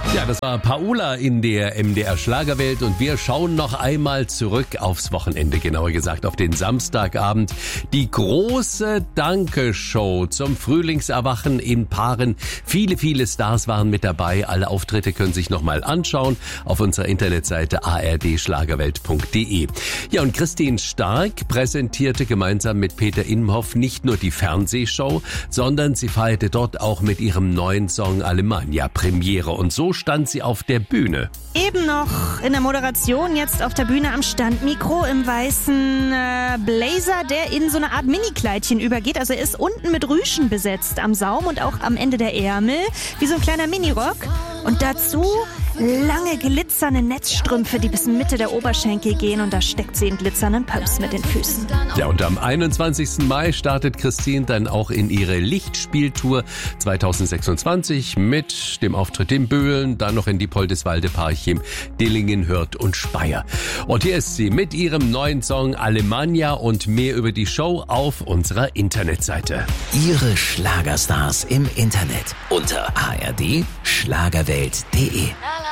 Ja, das war Paula in der MDR Schlagerwelt und wir schauen noch einmal zurück aufs Wochenende, genauer gesagt auf den Samstagabend. Die große Danke-Show zum Frühlingserwachen in Paaren. Viele Stars waren mit dabei. Alle Auftritte können sich nochmal anschauen auf unserer Internetseite ardschlagerwelt.de. Ja, und Christine Stark präsentierte gemeinsam mit Peter Imhoff nicht nur die Fernsehshow, sondern sie feierte dort auch mit ihrem neuen Song Alemannia Premiere. Und so stand sie auf der Bühne. Eben noch in der Moderation, jetzt auf der Bühne am Standmikro im weißen Blazer, der in so eine Art Mini-Kleidchen übergeht. Also er ist unten mit Rüschen besetzt am Saum und auch am Ende der Ärmel, wie so ein kleiner Minirock. Und dazu lange glitzernde Netzstrümpfe, die bis Mitte der Oberschenkel gehen, und da steckt sie in glitzernden Pumps mit den Füßen. Ja, und am 21. Mai startet Christine dann auch in ihre Lichtspieltour 2026 mit dem Auftritt in Böhlen, dann noch in Diepoldeswalde, Parchim, Dillingen, Hürth und Speyer. Und hier ist sie mit ihrem neuen Song Alemannia und mehr über die Show auf unserer Internetseite. Ihre Schlagerstars im Internet unter ardschlagerwelt.de.